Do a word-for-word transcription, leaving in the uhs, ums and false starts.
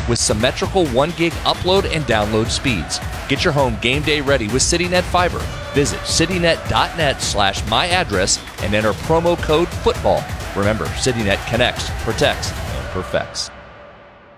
with symmetrical one gig upload and download speeds. Get your home game day ready with CityNet Fiber. Visit citynet.net slash my address and enter promo code FOOTBALL. Remember, CityNet connects, protects, and perfects.